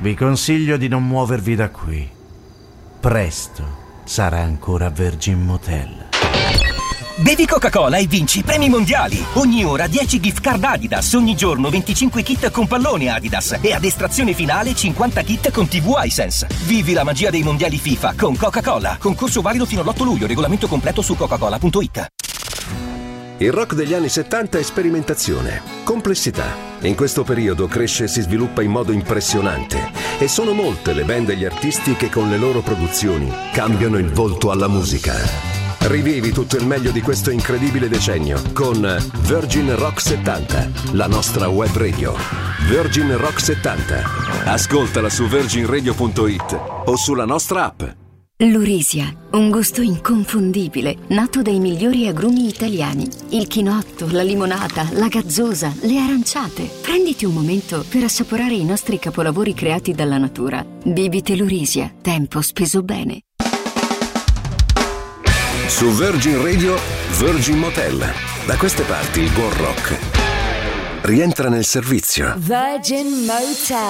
vi consiglio di non muovervi da qui. Presto sarà ancora Virgin Motel. Bevi Coca-Cola e vinci premi mondiali. Ogni ora 10 gift card Adidas, ogni giorno 25 kit con pallone Adidas e ad estrazione finale 50 kit con TV iSense. Vivi la magia dei mondiali FIFA con Coca-Cola. Concorso valido fino all'8 luglio, regolamento completo su coca-cola.it. Il rock degli anni 70 è sperimentazione, complessità. In questo periodo cresce e si sviluppa in modo impressionante e sono molte le band e gli artisti che con le loro produzioni cambiano il volto alla musica. Rivivi tutto il meglio di questo incredibile decennio con Virgin Rock 70, la nostra web radio. Virgin Rock 70. Ascoltala su virginradio.it o sulla nostra app. Lurisia, un gusto inconfondibile, nato dai migliori agrumi italiani. Il chinotto, la limonata, la gazzosa, le aranciate. Prenditi un momento per assaporare i nostri capolavori creati dalla natura. Bibite Lurisia, tempo speso bene. Su Virgin Radio, Virgin Motel. Da queste parti il buon rock rientra nel servizio. Virgin Motel.